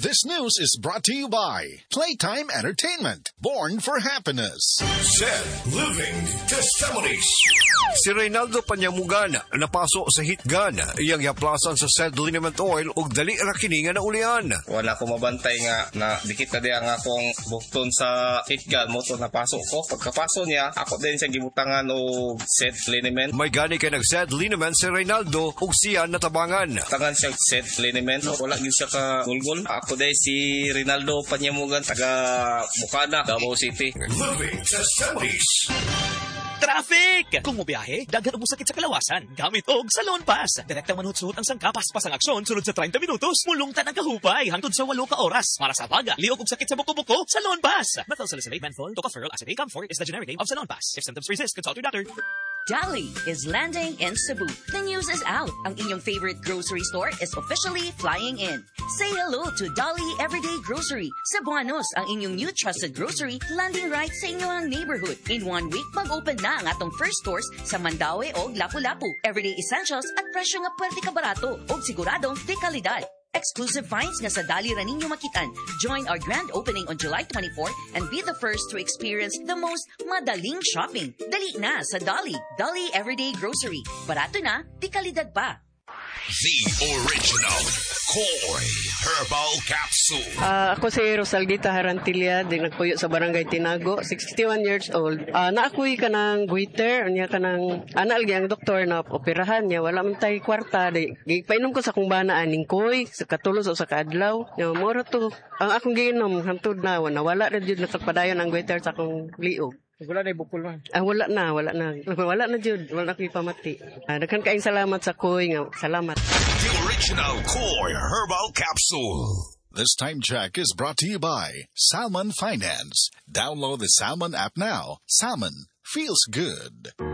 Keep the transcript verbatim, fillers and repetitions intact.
This news is brought to you by Playtime Entertainment, born for happiness. Zed Living Testimonies. Si Reynaldo Panyamugan napaso sa hitgan iyang yaplasan sa Zed Liniment Oil ug dali ra kini nga naulian. Wala ko mabantay nga na dikit na diya nga akong bukton sa hitgan mo to napasok ko. Pagkapaso niya, ako din siya gibutangan og Zed Liniment. May gani kay nag Zed Liniment si Reynaldo ug siya natabangan. Tangan siya Zed Liniment, wala gyud siya ka gulgol. Ako din si Reynaldo Panyamugan, taga Bukana, Davao City. Living Testimonies. Traffic! Kung mobiyahe, daghan mo sakit sa kalawasan. Gamit og Salon Pass. Direktang manhut-suhot ang sangkapas pasang aksyon sunod sa thirty minutos. Mulungtan ang kahupay hangtod sa walo ka oras. Para sa baga, liog og sakit sa buko-buko, Salon Pass. Methyl salicylate menthol, tocopherol acetate camphor is the generic name of Salon Pass. If symptoms persist, consult your doctor. Dali is landing in Cebu. The news is out. Ang inyong favorite grocery store is officially flying in. Say hello to Dali Everyday Grocery. Cebuanos, ang inyong new trusted grocery, landing right sa inyong neighborhood. In one week, mag-open na ang atong first stores sa Mandaue o Lapu-Lapu. Everyday essentials at presyo nga pwerte ka barato o siguradong de kalidad. Exclusive finds nga sa Dali ra ninyo makitan. Join our grand opening on July twenty-fourth and be the first to experience the most madaling shopping. Dali na sa Dali. Dali Everyday Grocery. Barato na, di kalidad pa. The original Koi Herbal Capsule. Uh, ako si Rosaldita Harantilla, di nagpuyo sa Barangay Tinago, sixty-one years old. Uh, naakuy ka ng goiter, niya ka ng anal ang doktor na operahan niya, wala man tayo kwarta. Di, painom ko sa kung bana aning koy, sa katulos o sa kaadlaw. Yo, moro to, ang akong giinom, hantod na, wala na dyan nakapadayon ang goiter sa akong liog. Wala na bukol man. Ah, wala na, wala na. Wala na jud, wala na ko'y pamati. Ah, daghan kaayong salamat sa koy nga. Salamat. The original Koi Herbal Capsule. This time check is brought to you by Salmon Finance. Download the Salmon app now. Salmon feels good.